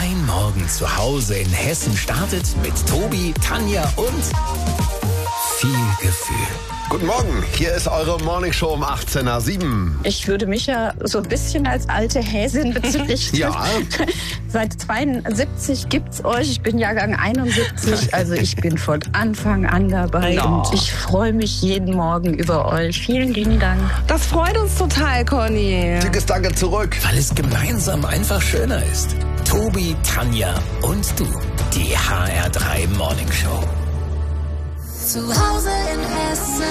Dein Morgen zu Hause in Hessen startet mit Tobi, Tanja und viel Gefühl. Guten Morgen, hier ist eure Morningshow um 18:07 Uhr. Ich würde mich ja so ein bisschen als alte Häsin bezüglich. Ja. Seit 72 gibt's euch. Ich bin Jahrgang 71, also ich bin von Anfang an dabei und ich freue mich jeden Morgen über euch. Vielen lieben Dank. Das freut uns total, Conny. Dickes Danke zurück. Weil es gemeinsam einfach schöner ist. Tobi, Tanja und du. Die HR3 Morningshow. Zu Hause in Hessen.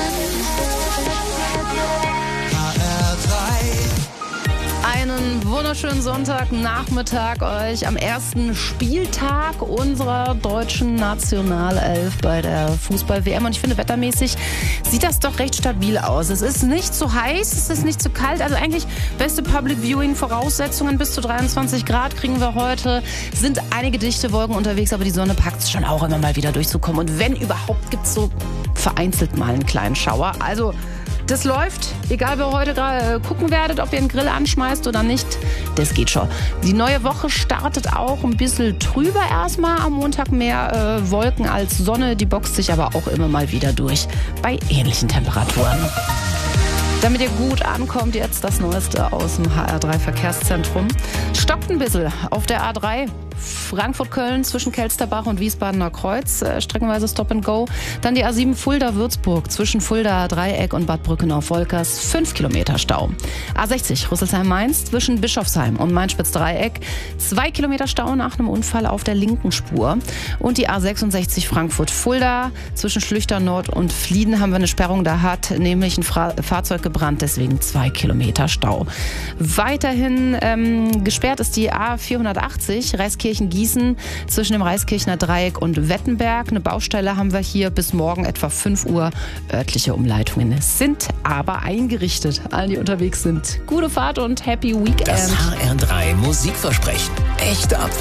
Einen wunderschönen Sonntagnachmittag euch am ersten Spieltag unserer deutschen Nationalelf bei der Fußball-WM. Und ich finde, wettermäßig sieht das doch recht stabil aus. Es ist nicht zu heiß, es ist nicht zu kalt. Also eigentlich beste Public-Viewing-Voraussetzungen. Bis zu 23 Grad kriegen wir heute. Sind einige dichte Wolken unterwegs, aber die Sonne packt es schon auch immer mal wieder durchzukommen. Und wenn überhaupt, gibt es so vereinzelt mal einen kleinen Schauer. Also das läuft, egal wer heute gerade gucken werdet, ob ihr einen Grill anschmeißt oder nicht, das geht schon. Die neue Woche startet auch ein bisschen trüber erstmal. Am Montag mehr Wolken als Sonne, die boxt sich aber auch immer mal wieder durch bei ähnlichen Temperaturen. Damit ihr gut ankommt, jetzt das Neueste aus dem HR3 Verkehrszentrum. Stockt ein bisschen auf der A3. Frankfurt-Köln zwischen Kelsterbach und Wiesbadener Kreuz, streckenweise Stop and Go. Dann die A7 Fulda-Würzburg zwischen Fulda Dreieck und Bad Brückenau-Volkers, 5 Kilometer Stau. A60 Rüsselsheim-Mainz zwischen Bischofsheim und Mainspitz-Dreieck, 2 Kilometer Stau nach einem Unfall auf der linken Spur. Und die A66 Frankfurt-Fulda zwischen Schlüchtern-Nord und Flieden haben wir eine Sperrung. Da hat nämlich ein Fahrzeug gebrannt, deswegen 2 Kilometer Stau. Weiterhin gesperrt ist die A480 Reiskirchen-Gießen zwischen dem Reiskirchner Dreieck und Wettenberg. Eine Baustelle haben wir hier bis morgen etwa 5 Uhr. Örtliche Umleitungen sind aber eingerichtet. Allen, die unterwegs sind, gute Fahrt und Happy Weekend. Das HR3 Musikversprechen. Echte Abwechslung.